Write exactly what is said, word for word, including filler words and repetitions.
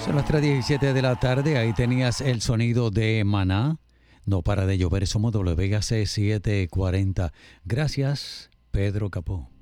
Son las tres diecisiete de la tarde, ahí tenías el sonido de Maná. No para de llover, somos W G C setecientos cuarenta. Gracias, Pedro Capó.